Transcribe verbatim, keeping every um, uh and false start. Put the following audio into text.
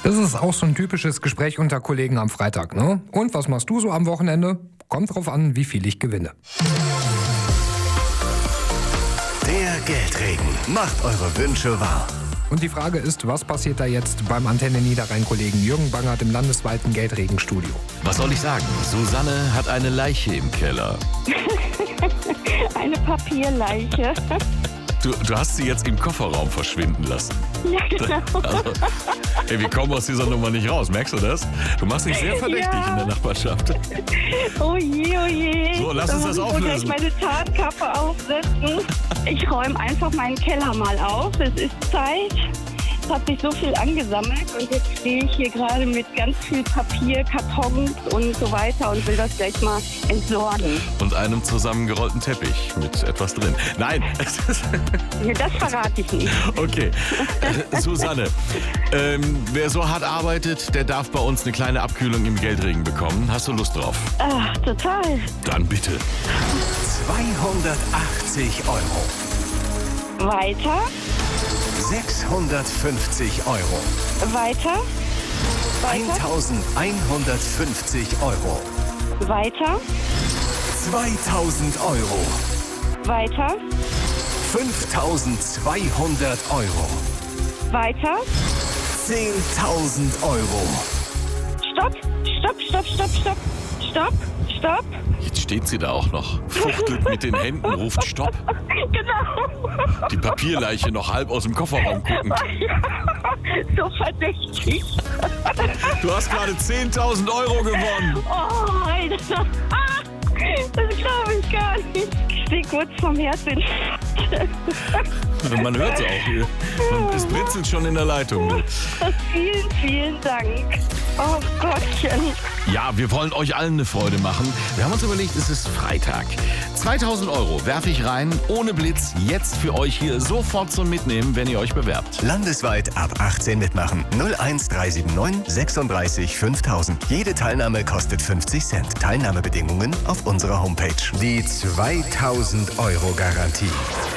Das ist auch so ein typisches Gespräch unter Kollegen am Freitag, ne? Und was machst du so am Wochenende? Kommt drauf an, wie viel ich gewinne. Der Geldregen macht eure Wünsche wahr. Und die Frage ist, was passiert da jetzt beim Antenne Niederrhein-Kollegen Jürgen Bangert im landesweiten Geldregenstudio? Was soll ich sagen? Susanne hat eine Leiche im Keller. Eine Papierleiche. Du, du hast sie jetzt im Kofferraum verschwinden lassen. Ja, genau. Also, ey, wir kommen aus dieser Nummer nicht raus, merkst du das? Du machst dich sehr verdächtig Ja. in der Nachbarschaft. Oh je, oh je. So, lass uns Da das muss ich wohl auflösen. gleich meine Tarnkappe aufsetzen. Ich räume einfach meinen Keller mal auf. Es ist Zeit. Es hat sich so viel angesammelt und jetzt stehe ich hier gerade mit ganz viel Papier, Kartons und so weiter und will das gleich mal entsorgen. Und einem zusammengerollten Teppich mit etwas drin. Nein, Nee, das verrate ich nicht. okay. Äh, Susanne, ähm, wer so hart arbeitet, der darf bei uns eine kleine Abkühlung im Geldregen bekommen. Hast du Lust drauf? Ach, total. Dann bitte. zweihundertachtzig Euro. Weiter, sechshundertfünfzig Euro. weiter, weiter, eintausendeinhundertfünfzig Euro. weiter, zweitausend Euro. weiter, fünftausendzweihundert Euro. weiter. zehntausend Euro. Stopp, stopp, stopp, stopp, stopp, stopp, stopp. Jetzt steht sie da auch noch, fuchtelt mit den Händen, ruft Stopp. Genau. Die Papierleiche noch halb aus dem Kofferraum gucken. So verdächtig. Du hast gerade zehntausend Euro gewonnen. Oh, Alter. Ah, das glaube ich gar nicht. Ich stehe kurz vom Herzen. Man hört es auch hier. Es britzelt schon in der Leitung. Vielen, vielen Dank. Oh Gottchen. Ja, wir wollen euch allen eine Freude machen. Wir haben uns überlegt, es ist Freitag. zweitausend Euro werfe ich rein, ohne Blitz, jetzt für euch hier sofort zum Mitnehmen, wenn ihr euch bewerbt. Landesweit ab achtzehn mitmachen. null eins drei sieben neun sechsunddreißig fünftausend. Jede Teilnahme kostet fünfzig Cent. Teilnahmebedingungen auf unserer Homepage. Die zweitausend Euro Garantie.